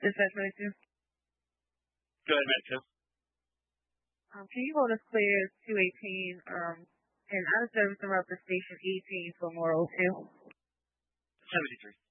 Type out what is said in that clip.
Dispatch 22. Go ahead, Matt. Can you hold us clear 218 and out of service around the station 18 for Morrow 2? 73.